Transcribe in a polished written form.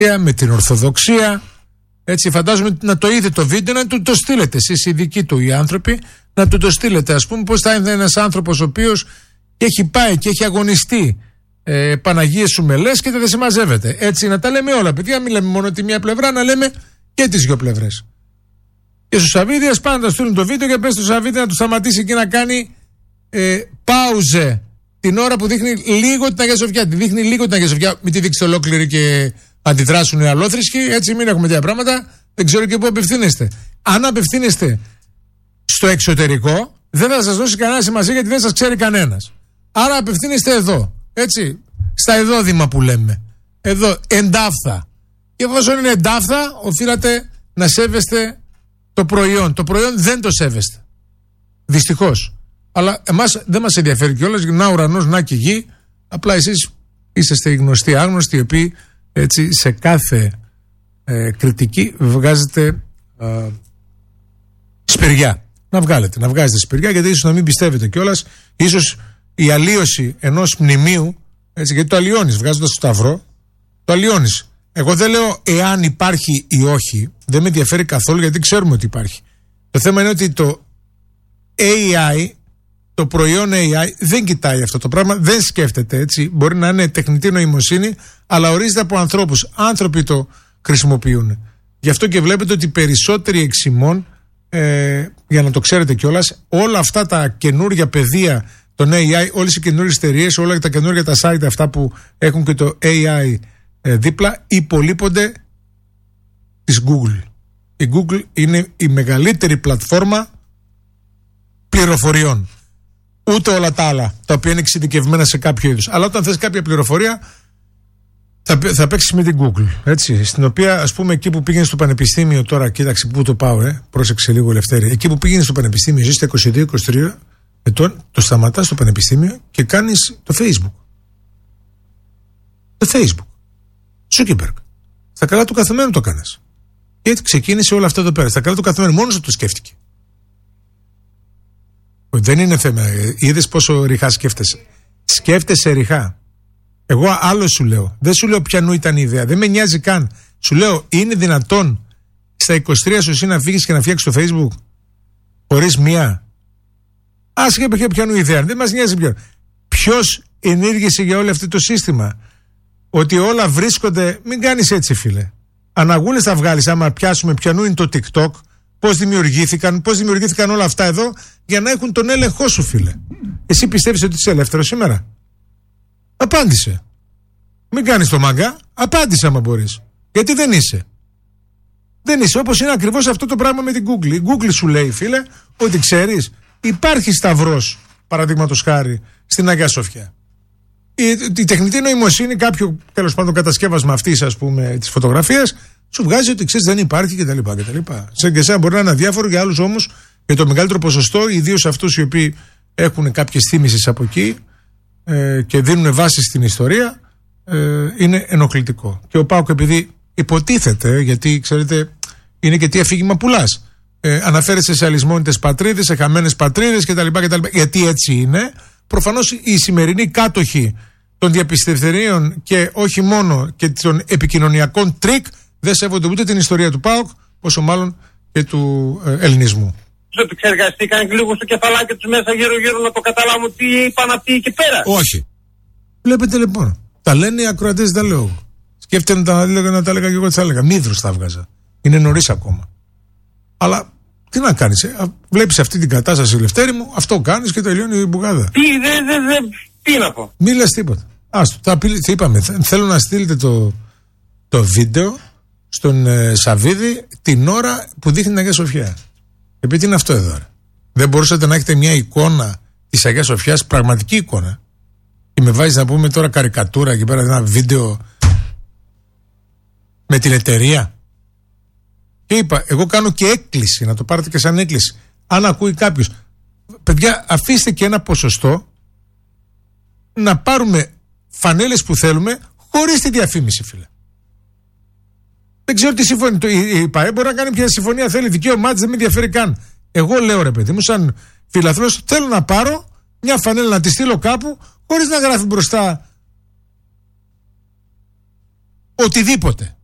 με την Ορθοδοξία. Έτσι, φαντάζομαι να το είδε το βίντεο, να του το στείλετε εσείς οι δικοί του οι άνθρωποι, να του το στείλετε. Ας πούμε, πώς θα είναι ένας άνθρωπος ο οποίος έχει πάει και έχει αγωνιστεί Παναγίες σου με λες και δεν συμμαζεύεται. Έτσι, να τα λέμε όλα, παιδιά, μην λέμε μόνο τη μία πλευρά, να λέμε και τις δύο πλευρές. Και στο Σαββίδι, ας πάνε να στείλουν το βίντεο και πες στο Σαββίδι να του σταματήσει και να κάνει πάουζε την ώρα που δείχνει λίγο την Αγία Σοφιά. Τη δείχνει λίγο την Αγία Σοφιά, μην τη δείξει ολόκληρη και αντιδράσουν οι αλλόθρησκοι. Έτσι, μην έχουμε τέτοια πράγματα. Δεν ξέρω και πού απευθύνεστε. Αν απευθύνεστε στο εξωτερικό, δεν θα σας δώσει κανένα σημασία γιατί δεν σας ξέρει κανένας. Άρα απευθύνεστε εδώ. Έτσι, στα εδόδημα που λέμε. Εδώ, εντάφθα. Και εφόσον είναι εντάφθα, οφείλατε να σέβεστε το προϊόν. Το προϊόν δεν το σέβεστε. Δυστυχώς. Αλλά εμάς δεν μας ενδιαφέρει κιόλας. Να ουρανός, να και γη. Απλά εσείς είσαστε οι γνωστοί άγνωστοι, οι οποίοι έτσι σε κάθε κριτική βγάζετε σπηριά. Να βγάζετε σπηριά, γιατί ίσως να μην πιστεύετε κιόλας. Ίσως η αλλίωση ενός μνημείου, έτσι, γιατί το αλλιώνεις βγάζοντας το σταυρό, το αλλιώνεις. Εγώ δεν λέω εάν υπάρχει ή όχι, δεν με ενδιαφέρει καθόλου γιατί ξέρουμε ότι υπάρχει. Το θέμα είναι ότι το AI, το προϊόν AI δεν κοιτάει αυτό το πράγμα, δεν σκέφτεται, έτσι. Μπορεί να είναι τεχνητή νοημοσύνη, αλλά ορίζεται από ανθρώπους. Άνθρωποι το χρησιμοποιούν. Γι' αυτό και βλέπετε ότι περισσότεροι εξημών, για να το ξέρετε κιόλας, όλα αυτά τα καινούργια πεδία, τον AI, όλες οι καινούργιες εταιρείες, όλα τα καινούργια τα site αυτά που έχουν και το AI δίπλα, υπολείπονται της Google. Η Google είναι η μεγαλύτερη πλατφόρμα πληροφοριών. Ούτε όλα τα άλλα, τα οποία είναι εξειδικευμένα σε κάποιο είδους. Αλλά όταν θες κάποια πληροφορία, θα παίξεις με την Google. Έτσι, στην οποία, ας πούμε, εκεί που πήγαινε στο πανεπιστήμιο, τώρα κοίταξε πού το πάω, πρόσεξε λίγο, Ελευθέρη. Εκεί που πήγαινε στο πανεπιστήμιο, ζεις στα 22-23 ετών, το σταματάς στο πανεπιστήμιο και κάνεις το Facebook. Το Facebook. Zuckerberg. Στα καλά του καθεμένου το κάνεις. Και έτσι ξεκίνησε όλα αυτά εδώ πέρα. Στα καλά του καθεμένου, μόνος του το σκέφτηκε. Δεν είναι θέμα. Είδες πόσο ρηχά σκέφτεσαι. Σκέφτεσαι ρηχά. Εγώ άλλο σου λέω. Δεν σου λέω ποιανού ήταν η ιδέα. Δεν με νοιάζει καν. Σου λέω, είναι δυνατόν στα 23 σου εσύ να φύγεις και να φτιάξεις το Facebook χωρίς μία. Άσχετα ποιανού ιδέα. Δεν μας νοιάζει ποιον. Ποιος ενήργησε για όλο αυτό το σύστημα. Ότι όλα βρίσκονται. Μην κάνεις έτσι, φίλε. Αναγούλες θα βγάλεις άμα πιάσουμε ποιανού είναι το TikTok. Πώς δημιουργήθηκαν όλα αυτά εδώ για να έχουν τον έλεγχό σου, φίλε. Εσύ πιστεύεις ότι είσαι ελεύθερος σήμερα? Απάντησε. Μην κάνεις το μάγκα. Απάντησε άμα μπορείς. Γιατί δεν είσαι. Δεν είσαι. Όπως είναι ακριβώς αυτό το πράγμα με την Google. Η Google σου λέει, φίλε, ότι ξέρεις, υπάρχει σταυρός, παραδείγματος χάρη, στην Αγία Σοφιά. Η τεχνητή νοημοσύνη, κάποιο τέλος πάντων κατασκεύασμα αυτής, ας πούμε, της φωτογραφίας, σου βγάζει ότι ξέρεις δεν υπάρχει κτλ. Σε και εσένα μπορεί να είναι αδιάφορο, για άλλους όμως, για το μεγαλύτερο ποσοστό, ιδίως αυτούς οι οποίοι έχουν κάποιες θύμησεις από εκεί και δίνουν βάση στην ιστορία, είναι ενοχλητικό. Και ο ΠΑΟΚ, επειδή υποτίθεται, γιατί ξέρετε, είναι και τι αφήγημα πουλάς. Αναφέρεσαι σε αλυσμόνητες πατρίδες, σε χαμένες πατρίδες κτλ. Γιατί έτσι είναι. Προφανώς οι σημερινοί κάτοχοι των διαπιστευθερίων και όχι μόνο και των επικοινωνιακών τρίκ δεν σέβονται ούτε την ιστορία του ΠΑΟΚ, όσο μάλλον και του ελληνισμού. Επεξεργαστήκαν λίγο στο κεφαλάκι τους μέσα γύρω-γύρω να το καταλάβουν τι είπαν αυτοί εκεί πέρα? Όχι. Βλέπετε λοιπόν. Τα λένε οι ακροατές, τα λέω. Σκέφτεται να τα έλεγα και εγώ τι θα έλεγα. Μύδρος θα έβγαζα. Είναι νωρίς ακόμα. Αλλά τι να κάνεις. Βλέπεις αυτή την κατάσταση, Λευτέρη μου, αυτό κάνεις και τελειώνει η μπουγάδα. Τι να πω. Μη λες τίποτα. Άστο. Τι είπαμε. Θέλω να στείλετε το βίντεο στον Σαββίδη την ώρα που δείχνει την Αγία Σοφιά. Επειδή είναι αυτό εδώ. Δεν μπορούσατε να έχετε μια εικόνα της Αγίας Σοφιάς, πραγματική εικόνα. Και με βάζεις να πούμε τώρα καρικατούρα εκεί πέρα, ένα βίντεο με την εταιρεία. Και είπα, εγώ κάνω και έκκληση, να το πάρετε και σαν έκκληση. Αν ακούει κάποιος, παιδιά, αφήστε και ένα ποσοστό να πάρουμε φανέλες που θέλουμε χωρίς τη διαφήμιση, φίλε. Δεν ξέρω τι συμφωνεί. Η ΠΑΕ μπορεί να κάνει ποια συμφωνία θέλει. Δικαίωμά της δεν με ενδιαφέρει καν. Εγώ λέω, ρε παιδί μου, σαν φιλαθρός, θέλω να πάρω μια φανέλα να τη στείλω κάπου χωρίς να γράφει μπροστά οτιδήποτε.